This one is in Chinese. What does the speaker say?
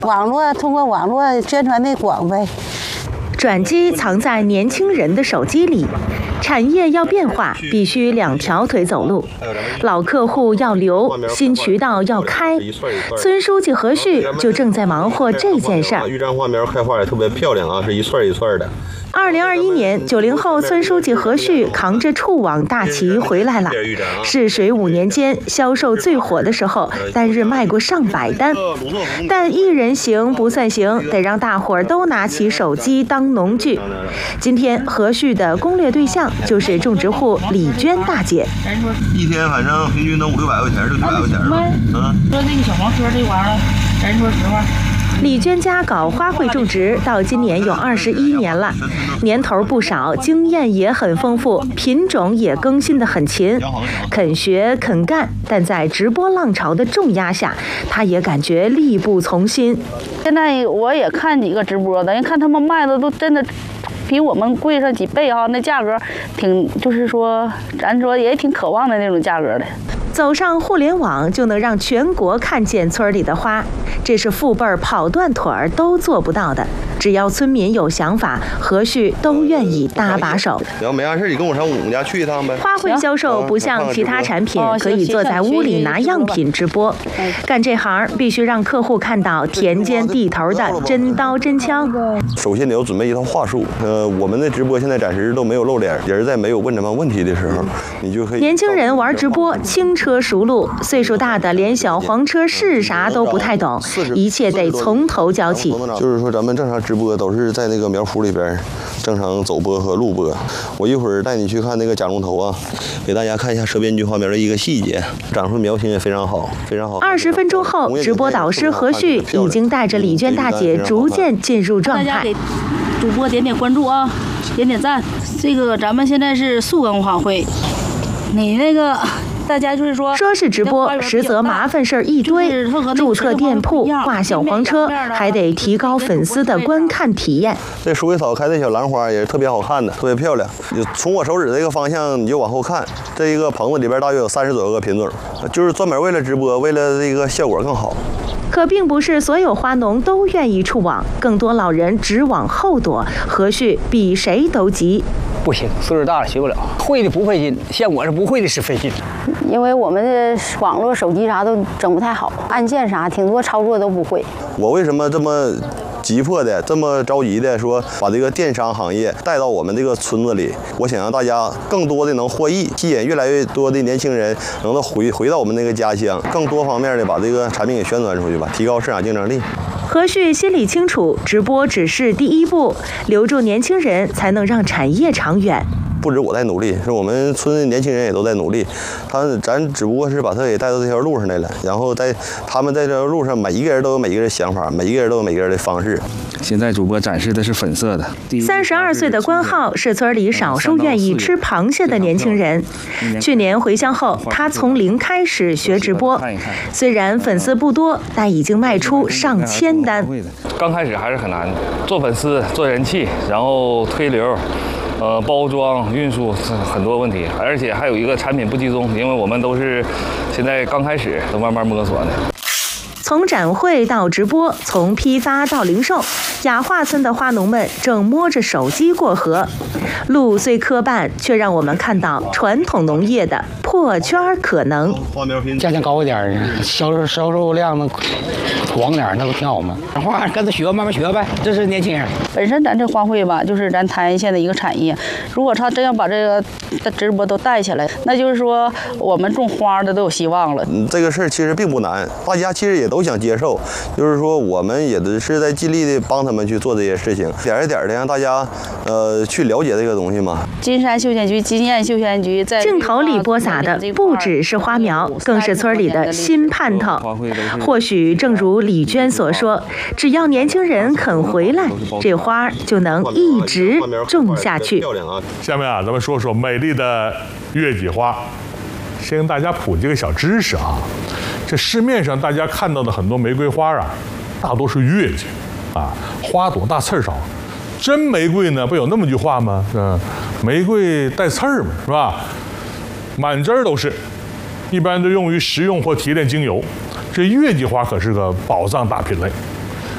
网络通过网络宣传的广呗。 转机藏在年轻人的手机里，产业要变化，必须两条腿走路。老客户要留，新渠道要开。村书记何旭就正在忙活这件事儿。 玉山花苗开花也特别漂亮啊，是一串一串的。 2021年，90后村书记何旭扛着触网大旗回来了。试水5年间，销售最火的时候，单日卖过上百单。但一人行不算行，得让大伙儿都拿起手机当农具。今天何旭的攻略对象就是种植户李娟大姐。 一天反正平均能500-600块钱，就600块钱了。 说那个小黄车这玩意儿，咱说实话。 李娟家搞花卉种植到今年有21年了，年头不少，经验也很丰富，品种也更新得很勤，肯学肯干。但在直播浪潮的重压下，她也感觉力不从心。 现在我也看几个直播的，人看他们卖的都真的比我们贵上几倍啊，那价格挺，就是说咱说也挺渴望的那种价格的。 走上互联网就能让全国看见村里的花，这是父辈跑断腿儿都做不到的。只要村民有想法，何旭都愿意搭把手。 你要没啥事，你跟我上我们家去一趟呗。 花卉销售不像其他产品，可以坐在屋里拿样品直播。干这行必须让客户看到田间地头的真刀真枪。 首先你要准备一套话术。我们的直播现在暂时都没有露脸，人在没有问什么问题的时候，你就可以。 年轻人玩直播，轻车熟路；岁数大的连小黄车是啥都不太懂，一切得从头教起。 就是说，咱们正常直播都是在那个苗圃里边正常走播和录播。我一会儿带你去看那个假龙头啊，给大家看一下蛇鞭菊花苗的一个细节，长出苗型也非常好，非常好。 20分钟后，直播导师何旭已经带着李娟大姐逐渐进入状态。 大家给主播点点关注啊，点点赞。这个咱们现在是速耕花卉，你那个。大家就是说是直播，实则麻烦事儿一堆，注册店铺、挂小黄车，还得提高粉丝的观看体验。 这鼠尾草开的小兰花也是特别好看的，特别漂亮。就从我手指这个方向，你就往后看，这一个棚子里边大约有30多个品种，就是专门为了直播，为了这个效果更好。 可并不是所有花农都愿意触网，更多老人只往后躲。何旭比谁都急。 不行，岁数大了学不了，会的不费劲，像我是不会的是费劲。 因为我们的网络、手机啥都整不太好，按键啥挺多操作都不会。 我为什么这么急迫的、这么着急的说把这个电商行业带到我们这个村子里？我想让大家更多的能获益，吸引越来越多的年轻人能够回到我们那个家乡，更多方面的把这个产品给宣传出去吧，提高市场竞争力。 何旭心里清楚，直播只是第一步，留住年轻人才能让产业长远。 不止我在努力，是我们村的年轻人也都在努力。咱只不过是把他给带到这条路上来了，然后他们在这条路上，每一个人都有每一个人的想法，每一个人都有每个人的方式。 现在主播展示的是粉色的。 32岁的关浩是村里少数愿意吃螃蟹的年轻人。去年回乡后，他从零开始学直播，虽然粉丝不多，但已经卖出上千单。 刚开始还是很难，做粉丝、做人气，然后推流。包装、运输很多问题，而且还有一个产品不集中，因为我们都是现在刚开始，都慢慢摸索的。 从展会到直播，从批发到零售，雅化村的花农们正摸着手机过河。路虽磕绊，却让我们看到传统农业的破圈可能。 价钱高一点，销售量能广点，那不挺好吗？花跟着学，慢慢学呗。这是年轻人。 本身咱这花卉吧，就是咱台县的一个产业。如果他真要把这个直播都带起来，那就是说我们种花的都有希望了。 这个事儿其实并不难，大家其实也都想接受，就是说我们也是在尽力的帮他们去做这些事情，点一点的让大家去了解这个东西嘛。 金山休闲局、金燕休闲局在镜头里播撒的不只是花苗，更是村里的新盼头。或许正如李娟所说，只要年轻人肯回来，这花就能一直种下去。 下面啊，咱们说说美丽的月季花。先跟大家普及个小知识啊，这市面上大家看到的很多玫瑰花啊，大多是月季啊，花朵大刺儿少。真玫瑰呢，不有那么句话吗？玫瑰带刺儿嘛，是吧？满枝儿都是，一般都用于食用或提炼精油。这月季花可是个宝藏大品类。